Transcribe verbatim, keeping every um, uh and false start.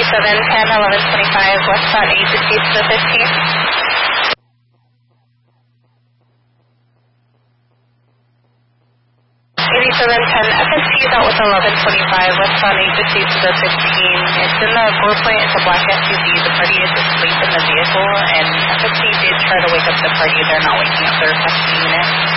eighty-seven ten eleven twenty-five westbound agency to the fifteenth. eighty-seven ten F S T is out with eleven twenty-five westbound agency to the fifteen. It's in the four point, it's a black S U V. The party is asleep in the vehicle, and F S T did try to wake up the party. They're not waking up their rescue unit.